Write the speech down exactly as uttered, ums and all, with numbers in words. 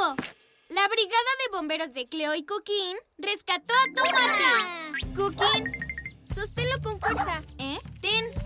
¡Bravo! La brigada de bomberos de Cleo y Cookin rescató a Tomate. Cookin, sosténlo con fuerza. ¿Eh? Ten.